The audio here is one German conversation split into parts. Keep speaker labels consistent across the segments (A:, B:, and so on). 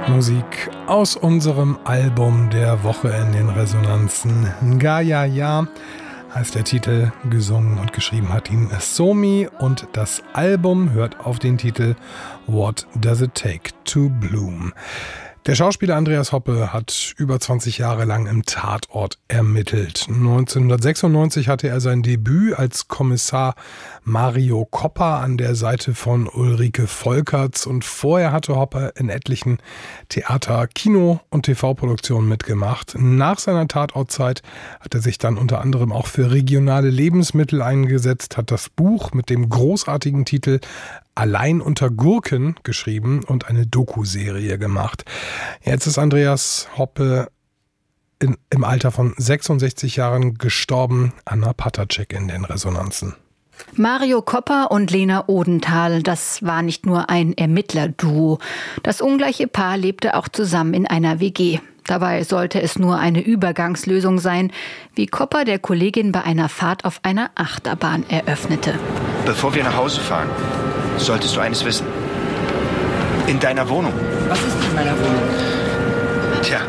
A: Musik aus unserem Album der Woche in den Resonanzen. Nga Ja Ja heißt der Titel, gesungen und geschrieben hat ihn Somi und das Album hört auf den Titel What Does It Take to Bloom. Der Schauspieler Andreas Hoppe hat über 20 Jahre lang im Tatort ermittelt. 1996 hatte er sein Debüt als Kommissar Mario Coppa an der Seite von Ulrike Volkerts und vorher hatte Hoppe in etlichen Theater-, Kino- und TV-Produktionen mitgemacht. Nach seiner Tatortzeit hat er sich dann unter anderem auch für regionale Lebensmittel eingesetzt, hat das Buch mit dem großartigen Titel Allein unter Gurken geschrieben und eine Doku-Serie gemacht. Jetzt ist Andreas Hoppe im Alter von 66 Jahren gestorben. Anna Paterczyk in den Resonanzen.
B: Mario Coppa und Lena Odenthal, das war nicht nur ein Ermittlerduo. Das ungleiche Paar lebte auch zusammen in einer WG. Dabei sollte es nur eine Übergangslösung sein, wie Coppa der Kollegin bei einer Fahrt auf einer Achterbahn eröffnete.
C: Bevor wir nach Hause fahren, solltest du eines wissen. In deiner Wohnung.
D: Was ist in meiner Wohnung?
C: Tja.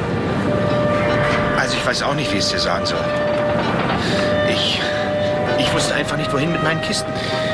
C: Also ich weiß auch nicht, wie ich es dir sagen soll. Ich wusste einfach nicht, wohin mit meinen Kisten.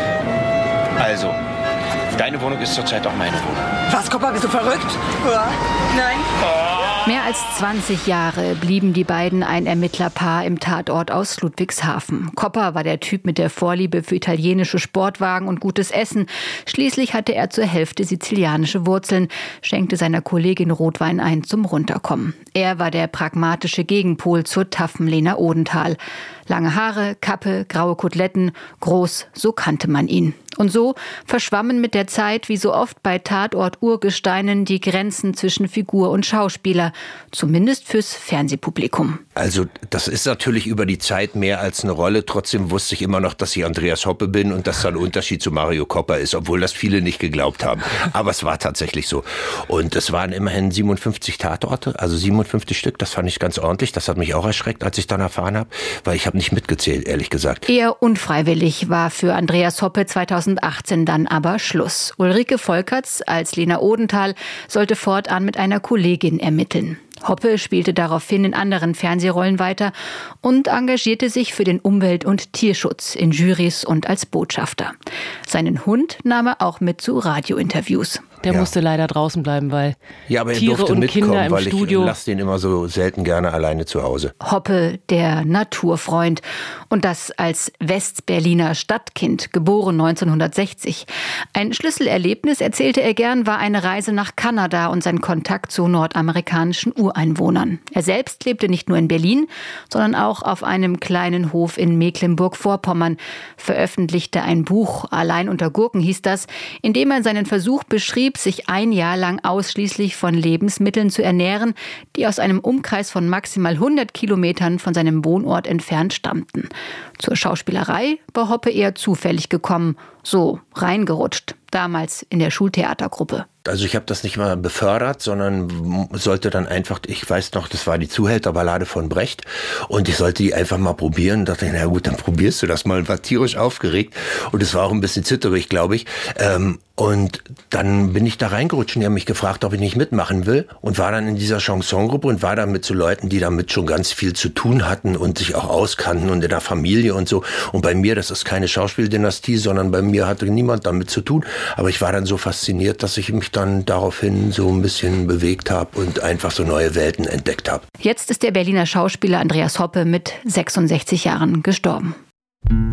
C: Also, deine Wohnung ist zurzeit auch meine Wohnung.
D: Was, Coppa, bist du verrückt? Ja. Nein.
B: Mehr als 20 Jahre blieben die beiden ein Ermittlerpaar im Tatort aus Ludwigshafen. Coppa war der Typ mit der Vorliebe für italienische Sportwagen und gutes Essen. Schließlich hatte er zur Hälfte sizilianische Wurzeln, schenkte seiner Kollegin Rotwein ein zum Runterkommen. Er war der pragmatische Gegenpol zur taffen Lena Odenthal. Lange Haare, Kappe, graue Koteletten, groß, so kannte man ihn. Und so verschwammen mit der Zeit, wie so oft bei Tatort-Urgesteinen, die Grenzen zwischen Figur und Schauspieler, zumindest fürs Fernsehpublikum.
E: Also das ist natürlich über die Zeit mehr als eine Rolle. Trotzdem wusste ich immer noch, dass ich Andreas Hoppe bin und dass da ein Unterschied zu Mario Coppa ist, obwohl das viele nicht geglaubt haben. Aber es war tatsächlich so. Und es waren immerhin 57 Tatorte, also 57 Stück. Das fand ich ganz ordentlich. Das hat mich auch erschreckt, als ich dann erfahren habe, weil ich habe nicht mitgezählt, ehrlich gesagt.
B: Eher unfreiwillig war für Andreas Hoppe 2018 dann aber Schluss. Ulrike Volkerts als Lena Odenthal sollte fortan mit einer Kollegin ermitteln. Hoppe spielte daraufhin in anderen Fernsehrollen weiter und engagierte sich für den Umwelt- und Tierschutz in Jurys und als Botschafter. Seinen Hund nahm er auch mit zu Radiointerviews.
F: Der musste leider draußen bleiben, weil
E: aber er
F: Tiere
E: durfte
F: und
E: mitkommen,
F: Kinder im
E: weil
F: Studio.
E: Ich lasse den immer so selten gerne alleine zu Hause.
B: Hoppe, der Naturfreund. Und das als Westberliner Stadtkind, geboren 1960. Ein Schlüsselerlebnis, erzählte er gern, war eine Reise nach Kanada und sein Kontakt zu nordamerikanischen Ureinwohnern. Er selbst lebte nicht nur in Berlin, sondern auch auf einem kleinen Hof in Mecklenburg-Vorpommern, veröffentlichte ein Buch, Allein unter Gurken hieß das, in dem er seinen Versuch beschrieb, sich ein Jahr lang ausschließlich von Lebensmitteln zu ernähren, die aus einem Umkreis von maximal 100 Kilometern von seinem Wohnort entfernt stammten. Zur Schauspielerei war Hoppe eher zufällig gekommen, so reingerutscht, damals in der Schultheatergruppe.
E: Also ich habe das nicht mal befördert, sondern sollte dann einfach, ich weiß noch, das war die Zuhälterballade von Brecht und ich sollte die einfach mal probieren und dachte, na gut, dann probierst du das mal und war tierisch aufgeregt und es war auch ein bisschen zitterig, glaube ich. Und dann bin ich da reingerutscht und die haben mich gefragt, ob ich nicht mitmachen will und war dann in dieser Chansongruppe und war dann mit so Leuten, die damit schon ganz viel zu tun hatten und sich auch auskannten und in der Familie und so. Und bei mir, das ist keine Schauspieldynastie, sondern bei mir hatte niemand damit zu tun. Aber ich war dann so fasziniert, dass ich mich dann daraufhin so ein bisschen bewegt habe und einfach so neue Welten entdeckt habe.
B: Jetzt ist der Berliner Schauspieler Andreas Hoppe mit 66 Jahren gestorben.